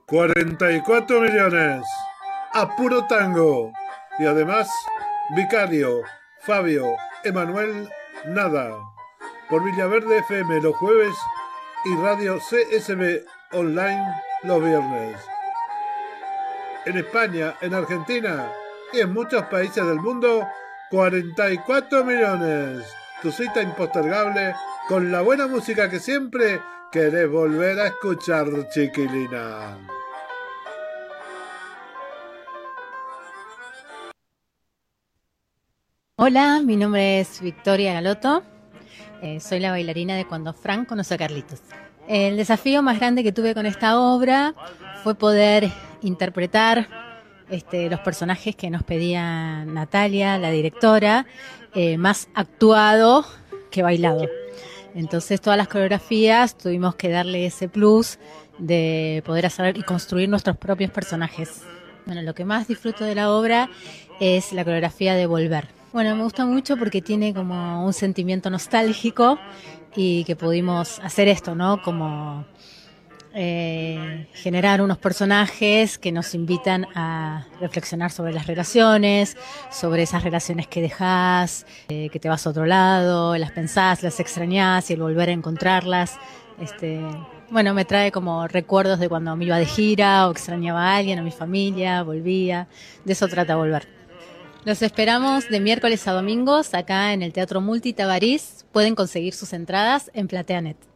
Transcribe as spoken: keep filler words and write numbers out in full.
cuarenta y cuatro millones. A puro tango. Y además, Vicario, Fabio, Emanuel, nada. Por Villaverde F M los jueves y Radio C S B Online los viernes. En España, en Argentina y en muchos países del mundo, cuarenta y cuatro millones. Tu cita impostergable con la buena música que siempre querés volver a escuchar, chiquilina. Hola, mi nombre es Victoria Galoto, eh, soy la bailarina de Cuando Frank conoció a Carlitos. El desafío más grande que tuve con esta obra fue poder interpretar este, los personajes que nos pedía Natalia, la directora, eh, más actuado que bailado. Entonces todas las coreografías tuvimos que darle ese plus de poder hacer y construir nuestros propios personajes. Bueno, lo que más disfruto de la obra es la coreografía de Volver. Bueno, me gusta mucho porque tiene como un sentimiento nostálgico y que pudimos hacer esto, ¿no? Como eh, generar unos personajes que nos invitan a reflexionar sobre las relaciones, sobre esas relaciones que dejás, eh, que te vas a otro lado, las pensás, las extrañás y el volver a encontrarlas. Este, bueno, me trae como recuerdos de cuando me iba de gira o extrañaba a alguien, a mi familia, volvía. De eso trata Volver. Los esperamos de miércoles a domingos acá en el Teatro Multi Tabarís. Pueden conseguir sus entradas en PlateaNet.